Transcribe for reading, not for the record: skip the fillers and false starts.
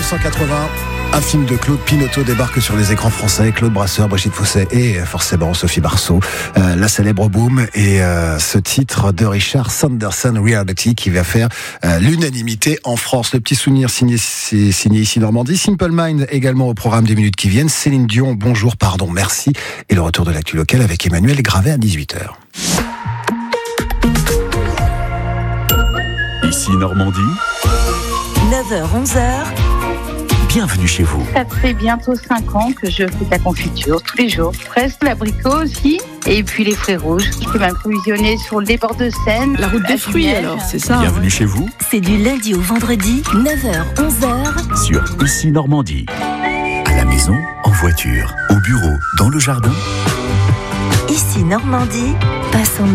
1980. Un film de Claude Pinoteau débarque sur les écrans français. Claude Brasseur, Brigitte Fossé et forcément Sophie Marceau. La célèbre Boom et ce titre de Richard Sanderson, Reality, qui va faire l'unanimité en France. Le petit souvenir signé ici Normandie. Simple Mind également au programme des minutes qui viennent. Céline Dion, bonjour, pardon, merci. Et le retour de l'actu locale avec Emmanuel Gravet à 18h. Ici Normandie. 9h-11h. Bienvenue chez vous. Ça fait bientôt 5 ans que je fais de la confiture tous les jours. Presque l'abricot aussi. Et puis les fruits rouges. Je peux m'approvisionner sur les bords de Seine. La route des fruits alors, c'est ça. Bienvenue chez vous. C'est du lundi au vendredi, 9h-11h. Sur Ici Normandie. À la maison, en voiture, au bureau, dans le jardin. Ici Normandie, passons